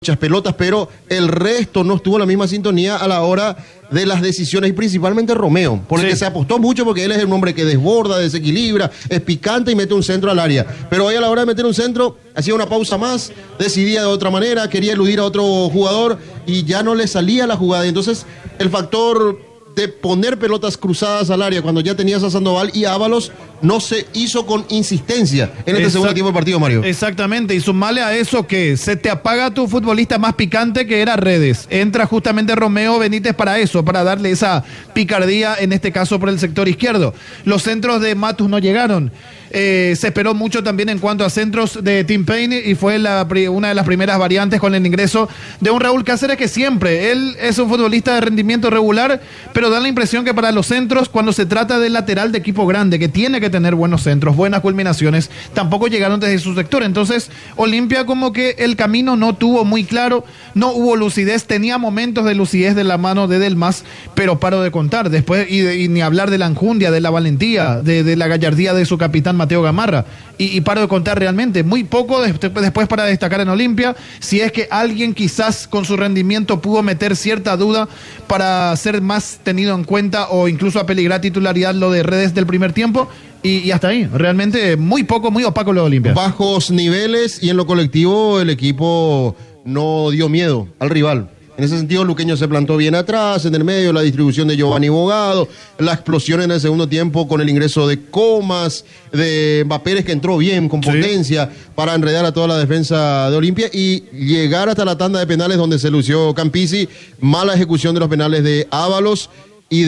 muchas pelotas, pero el resto no estuvo en la misma sintonía a la hora de las decisiones, y principalmente Romeo, porque se apostó mucho porque él es un hombre que desborda, desequilibra, es picante y mete un centro al área. Pero hoy a la hora de meter un centro, hacía una pausa más, decidía de otra manera, quería eludir a otro jugador y ya no le salía la jugada. Y entonces el factor de poner pelotas cruzadas al área cuando ya tenías a Sandoval y Ábalos no se hizo con insistencia en este segundo tiempo del partido, Mario. Exactamente, y sumale a eso que se te apaga tu futbolista más picante, que era Redes. Entra justamente Romeo Benítez para eso, para darle esa picardía, en este caso por el sector izquierdo. Los centros de Matus no llegaron. Se esperó mucho también en cuanto a centros de Tim Payne y fue una de las primeras variantes con el ingreso de un Raúl Cáceres que siempre, él es un futbolista de rendimiento regular, pero da la impresión que para los centros, cuando se trata del lateral de equipo grande, que tiene que tener buenos centros, buenas culminaciones, tampoco llegaron desde su sector. Entonces Olimpia como que el camino no tuvo muy claro, no hubo lucidez, tenía momentos de lucidez de la mano de Delmas, pero paro de contar después, y ni hablar de la enjundia, de la valentía, de la gallardía de su capitán Mateo Gamarra, y paro de contar realmente, muy poco después para destacar en Olimpia. Si es que alguien quizás con su rendimiento pudo meter cierta duda para ser más tenido en cuenta o incluso a peligrar titularidad, lo de Redes del primer tiempo, y hasta ahí, realmente muy poco, muy opaco lo de Olimpia. Bajos niveles, y en lo colectivo el equipo no dio miedo al rival. En ese sentido, Luqueño se plantó bien atrás, en el medio, la distribución de Giovanni Bogado, la explosión en el segundo tiempo con el ingreso de Comas, de Mbappé, que entró bien, con potencia, para enredar a toda la defensa de Olimpia y llegar hasta la tanda de penales donde se lució Campisi. Mala ejecución de los penales de Ábalos y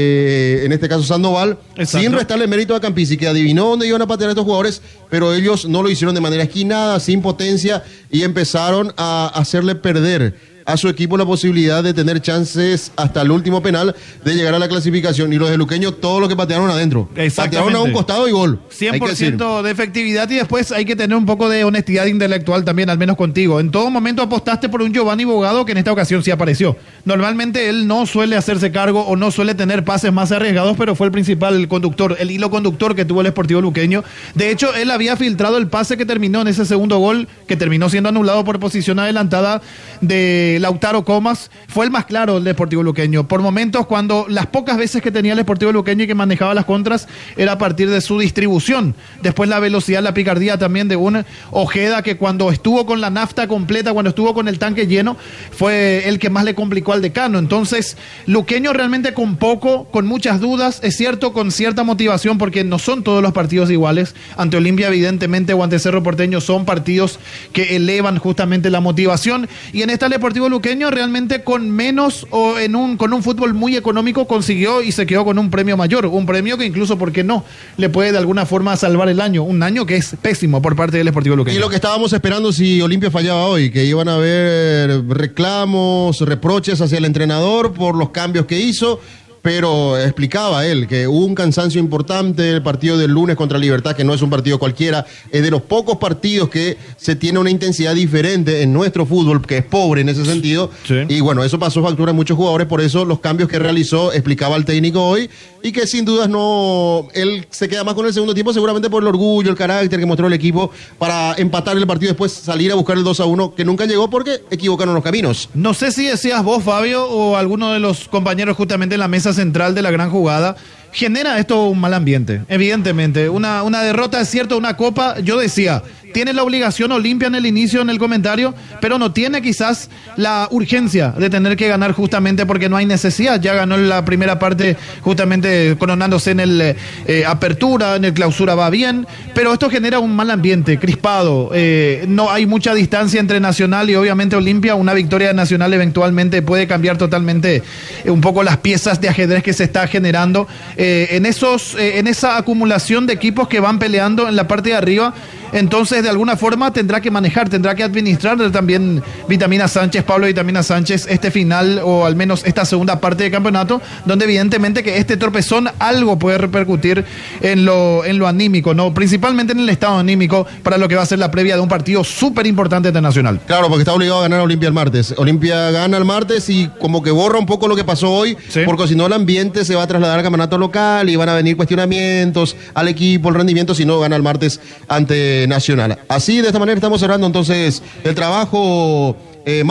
de, en este caso, Sandoval. Exacto. Sin restarle mérito a Campisi, que adivinó dónde iban a patear a estos jugadores, pero ellos no lo hicieron de manera esquinada, sin potencia, y empezaron a hacerle perder a su equipo la posibilidad de tener chances hasta el último penal de llegar a la clasificación. Y los de Luqueño, todos los que patearon adentro. Patearon a un costado y gol. 100% de efectividad, y después hay que tener un poco de honestidad intelectual también, al menos contigo. En todo momento apostaste por un Giovanni Bogado, que en esta ocasión sí apareció. Normalmente él no suele hacerse cargo o no suele tener pases más arriesgados, pero fue el principal conductor, el hilo conductor que tuvo el Sportivo Luqueño. De hecho, él había filtrado el pase que terminó en ese segundo gol, que terminó siendo anulado por posición adelantada de Lautaro Comas. Fue el más claro del Deportivo Luqueño. Por momentos, cuando las pocas veces que tenía el Deportivo Luqueño y que manejaba las contras, era a partir de su distribución. Después la velocidad, la picardía también de un Ojeda, que cuando estuvo con la nafta completa, cuando estuvo con el tanque lleno, fue el que más le complicó al decano. Entonces, Luqueño realmente con poco, con muchas dudas, es cierto, con cierta motivación, porque no son todos los partidos iguales. Ante Olimpia, evidentemente, o ante Cerro Porteño, son partidos que elevan justamente la motivación. Y en esta el Deportivo Luqueño realmente con menos o con un fútbol muy económico consiguió y se quedó con un premio mayor, un premio que incluso, ¿por qué no?, le puede de alguna forma salvar el año, un año que es pésimo por parte del Deportivo Luqueño. Y lo que estábamos esperando si Olimpia fallaba hoy, que iban a haber reclamos, reproches hacia el entrenador por los cambios que hizo, pero explicaba él que hubo un cansancio importante. El partido del lunes contra Libertad, que no es un partido cualquiera, es de los pocos partidos que se tiene una intensidad diferente en nuestro fútbol, que es pobre en ese sentido. Sí. Y bueno, eso pasó factura a muchos jugadores, por eso los cambios que realizó, explicaba el técnico hoy, y que sin dudas no, él se queda más con el segundo tiempo, seguramente por el orgullo, el carácter que mostró el equipo para empatar el partido, después salir a buscar el 2-1, que nunca llegó porque equivocaron los caminos. No sé si decías vos, Fabio, o alguno de los compañeros justamente en la mesa central de la gran jugada, genera esto un mal ambiente, evidentemente. Una derrota, es cierto, una copa, yo decía, tiene la obligación Olimpia en el inicio, en el comentario, pero no tiene quizás la urgencia de tener que ganar, justamente porque no hay necesidad. Ya ganó la primera parte justamente coronándose en el apertura, en el clausura va bien, pero esto genera un mal ambiente, crispado. No hay mucha distancia entre Nacional y obviamente Olimpia. Una victoria de Nacional eventualmente puede cambiar totalmente un poco las piezas de ajedrez que se está generando en esa acumulación de equipos que van peleando en la parte de arriba. Entonces, de alguna forma, tendrá que manejar, tendrá que administrar también Vitamina Sánchez, Pablo Vitamina Sánchez, este final, o al menos esta segunda parte del campeonato, donde evidentemente que este tropezón algo puede repercutir en lo anímico, ¿no? Principalmente en el estado anímico, para lo que va a ser la previa de un partido súper importante internacional. Claro, porque está obligado a ganar Olimpia el martes. Olimpia gana el martes y como que borra un poco lo que pasó hoy, sí, porque si no el ambiente se va a trasladar al campeonato local y van a venir cuestionamientos al equipo, el rendimiento, si no gana el martes ante Nacional. Así, de esta manera estamos cerrando entonces el trabajo